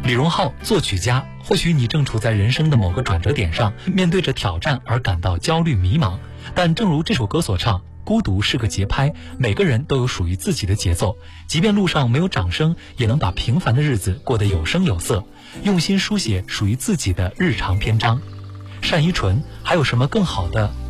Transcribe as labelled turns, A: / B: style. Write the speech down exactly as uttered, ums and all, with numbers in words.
A: 李荣浩，作曲家。或许你正处在人生的某个转折点上，面对着挑战而感到焦虑迷茫。但正如这首歌所唱，孤独是个节拍，每个人都有属于自己的节奏。即便路上没有掌声，也能把平凡的日子过得有声有色，用心书写属于自己的日常篇章。单依纯，还有什么更好的